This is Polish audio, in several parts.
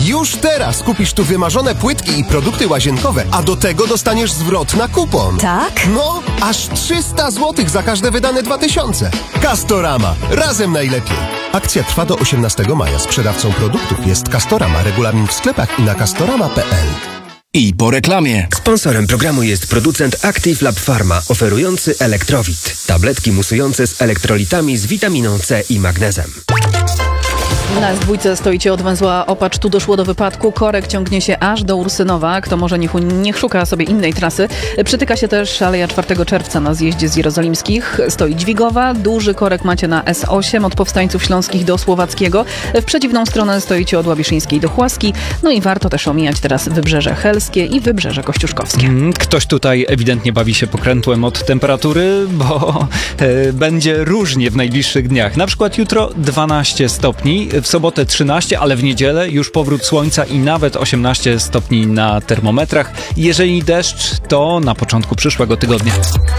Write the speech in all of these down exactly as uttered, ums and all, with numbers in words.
Już teraz kupisz tu wymarzone płytki i produkty łazienkowe, a do tego dostaniesz zwrot na kupon. Tak? No, aż trzysta złotych za każde wydane dwa tysiące. Castorama. Razem najlepiej. Akcja trwa do osiemnastego maja. Sprzedawcą produktów jest Castorama. Regulamin w sklepach i na castorama kropka p l. I po reklamie. Sponsorem programu jest producent Active Lab Pharma, oferujący Elektrowit. Tabletki musujące z elektrolitami z witaminą C i magnezem. Na S dwa stoicie od węzła Opacz. Tu doszło do wypadku. Korek ciągnie się aż do Ursynowa. Kto może niech, niech szuka sobie innej trasy. Przytyka się też Aleja czwartego czerwca na zjeździe z Jerozolimskich. Stoi Dźwigowa. Duży korek macie na S osiem od Powstańców Śląskich do Słowackiego. W przeciwną stronę stoicie od Łabiszyńskiej do Chłaski. No i warto też omijać teraz Wybrzeże Helskie i Wybrzeże Kościuszkowskie. Mm, ktoś tutaj ewidentnie bawi się pokrętłem od temperatury, bo e, będzie różnie w najbliższych dniach. Na przykład jutro dwanaście stopni, w sobotę trzynaście, ale w niedzielę już powrót słońca i nawet osiemnaście stopni na termometrach. Jeżeli deszcz, to na początku przyszłego tygodnia.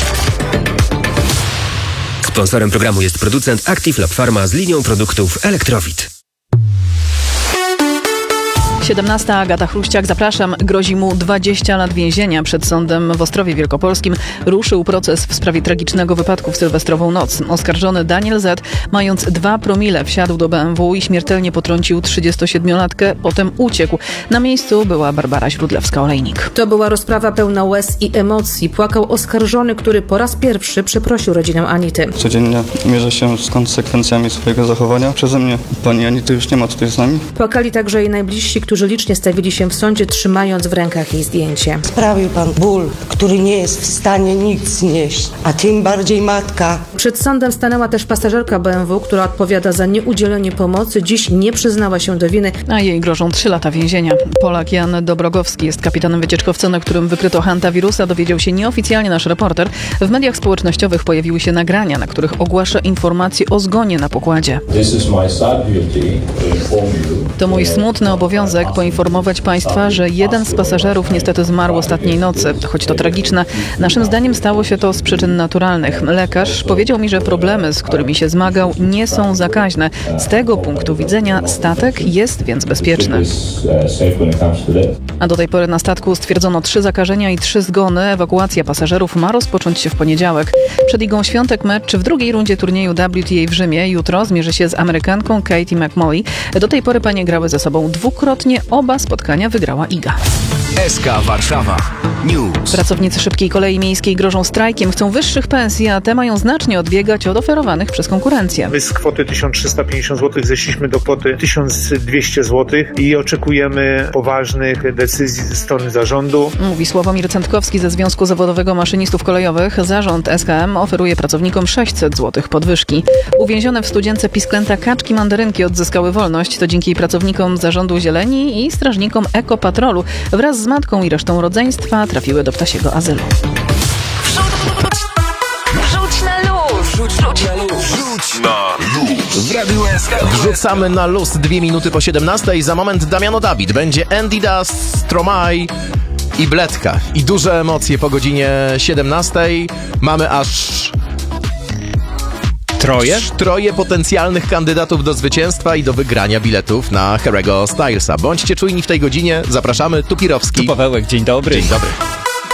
Sponsorem programu jest producent Active Lab Pharma z linią produktów Elektrowit. siedemnasta. Agata Chruściak, zapraszam. Grozi mu dwadzieścia lat więzienia. Przed sądem w Ostrowie Wielkopolskim ruszył proces w sprawie tragicznego wypadku w sylwestrową noc. Oskarżony Daniel Z., mając dwa promile, wsiadł do B M W i śmiertelnie potrącił trzydziestosiedmiolatkę. Potem uciekł. Na miejscu była Barbara Śródlewska-Olejnik. To była rozprawa pełna łez i emocji. Płakał oskarżony, który po raz pierwszy przeprosił rodzinę Anity. Codziennie mierzę się z konsekwencjami swojego zachowania. Przeze mnie pani Anity już nie ma tutaj z nami. Płakali także jej najbliżsi, którzy licznie stawili się w sądzie, trzymając w rękach jej zdjęcie. Sprawił pan ból, który nie jest w stanie nic znieść, a tym bardziej matka. Przed sądem stanęła też pasażerka B M W, która odpowiada za nieudzielenie pomocy. Dziś nie przyznała się do winy. A jej grożą trzy lata więzienia. Polak Jan Dobrogowski jest kapitanem wycieczkowca, na którym wykryto hantawirusa. Dowiedział się nieoficjalnie nasz reporter. W mediach społecznościowych pojawiły się nagrania, na których ogłasza informacje o zgonie na pokładzie. To mój smutny obowiązek poinformować Państwa, że jeden z pasażerów niestety zmarł ostatniej nocy. Choć to tragiczne, naszym zdaniem stało się to z przyczyn naturalnych. Lekarz powiedział mi, że problemy, z którymi się zmagał, nie są zakaźne. Z tego punktu widzenia statek jest więc bezpieczny. A do tej pory na statku stwierdzono trzy zakażenia i trzy zgony. Ewakuacja pasażerów ma rozpocząć się w poniedziałek. Przed Igą Świątek mecz w drugiej rundzie turnieju W T A w Rzymie. Jutro zmierzy się z Amerykanką Katie McMolly. Do tej pory panie grały ze sobą dwukrotnie. Oba spotkania wygrała Iga. S K Warszawa News. Pracownicy Szybkiej Kolei Miejskiej grożą strajkiem, chcą wyższych pensji, a te mają znacznie odbiegać od oferowanych przez konkurencję. My z kwoty tysiąc trzysta pięćdziesiąt złotych zeszliśmy do kwoty tysiąc dwieście złotych i oczekujemy poważnych decyzji ze strony zarządu. Mówi Sławomir Centkowski ze Związku Zawodowego Maszynistów Kolejowych. Zarząd S K M oferuje pracownikom sześćset złotych podwyżki. Uwięzione w studzience pisklęta kaczki mandarynki odzyskały wolność. To dzięki pracownikom Zarządu Zieleni i strażnikom Ekopatrolu. Wraz z matką i resztą rodzeństwa trafiły do ptasiego azylu. Wrzuć na luz! Wrzuć na luz! Wrzuć na luz! W Radiu S K. Wrzucamy na luz dwie minuty po siedemnastej. Za moment Damiano David. Będzie Andy Das, Stromae i Bledka. I duże emocje po godzinie siedemnastej. Mamy aż... Troje? Troje potencjalnych kandydatów do zwycięstwa i do wygrania biletów na Harry'ego Stylesa. Bądźcie czujni w tej godzinie. Zapraszamy. Tu Pirowski. Tu Pawełek. Dzień dobry. Dzień dobry.